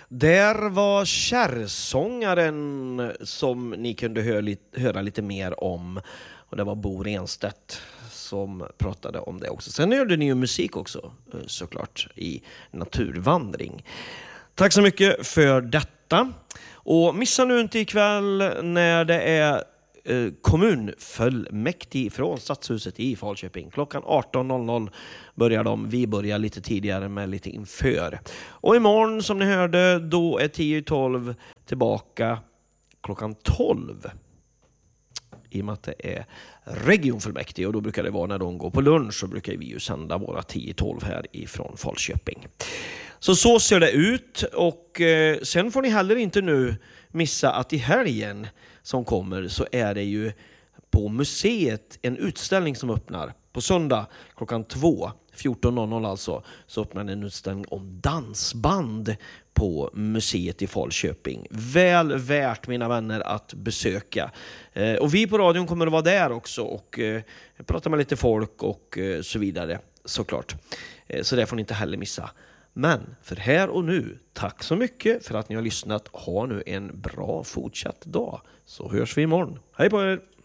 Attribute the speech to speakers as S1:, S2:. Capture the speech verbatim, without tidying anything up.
S1: Där var kärrsångaren som ni kunde höra lite, höra lite mer om. Och det var Bo Renstedt som pratade om det också. Sen hörde ni ju musik också, såklart, i Naturvandring. Tack så mycket för detta. Och missa nu inte ikväll när det är eh, kommunfullmäktige från Stadshuset i Falköping. Klockan arton noll noll börjar de. Vi börjar lite tidigare med lite inför. Och imorgon, som ni hörde, då är tio i tolv tillbaka klockan tolv. I och med att det är regionfullmäktige, och då brukar det vara när de går på lunch, så brukar vi ju sända våra tio i tolv här ifrån Falköping. Så så ser det ut, och eh, sen får ni heller inte nu missa att i helgen som kommer så är det ju på museet en utställning som öppnar på söndag klockan två, fjorton noll noll alltså, så öppnar en utställning om dansband på museet i Falköping. Väl värt, mina vänner, att besöka. Eh, och vi på radion kommer att vara där också och eh, prata med lite folk och eh, så vidare, såklart. Eh, så det får ni inte heller missa. Men för här och nu, tack så mycket för att ni har lyssnat. Ha nu en bra fortsatt dag, så hörs vi imorgon. Hej på er!